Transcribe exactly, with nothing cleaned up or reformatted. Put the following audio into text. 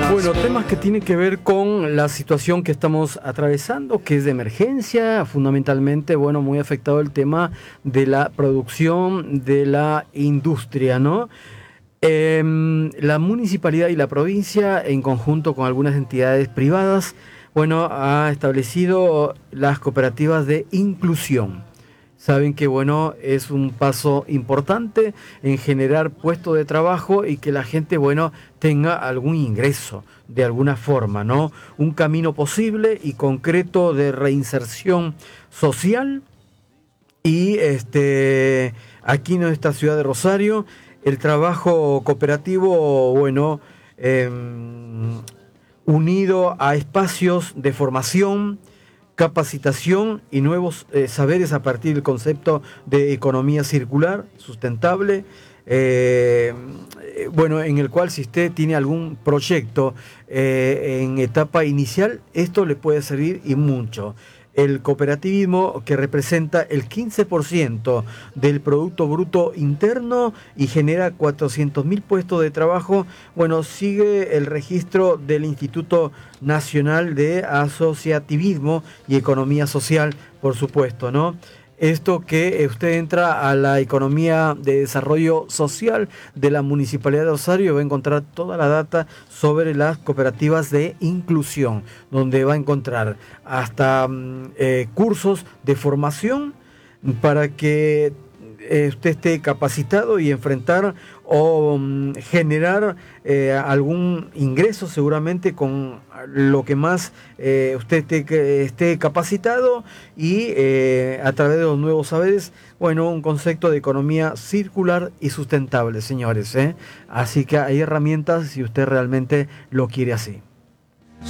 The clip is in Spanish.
Bueno, temas que tienen que ver con la situación que estamos atravesando, que es de emergencia, fundamentalmente, bueno, muy afectado el tema de la producción de la industria, ¿no? Eh, la municipalidad y la provincia, en conjunto con algunas entidades privadas, bueno, ha establecido las cooperativas de inclusión. Saben que, bueno, es un paso importante en generar puestos de trabajo y que la gente, bueno, tenga algún ingreso de alguna forma, ¿no? Un camino posible y concreto de reinserción social. Y este, aquí en esta ciudad de Rosario, el trabajo cooperativo, bueno, eh, unido a espacios de formación, capacitación y nuevos eh, saberes a partir del concepto de economía circular, sustentable, eh, bueno, en el cual si usted tiene algún proyecto eh, en etapa inicial, esto le puede servir y mucho. El cooperativismo, que representa el quince por ciento del Producto Bruto Interno y genera cuatrocientos mil puestos de trabajo, bueno, sigue el registro del Instituto Nacional de Asociativismo y Economía Social, por supuesto, ¿no? Esto que usted entra a la economía de desarrollo social de la Municipalidad de Rosario, va a encontrar toda la data sobre las cooperativas de inclusión, donde va a encontrar hasta eh, cursos de formación para que eh, usted esté capacitado y enfrentar o um, generar eh, algún ingreso seguramente con lo que más eh, usted esté, esté capacitado y eh, a través de los nuevos saberes, bueno, un concepto de economía circular y sustentable, señores, ¿eh? Así que hay herramientas si usted realmente lo quiere así.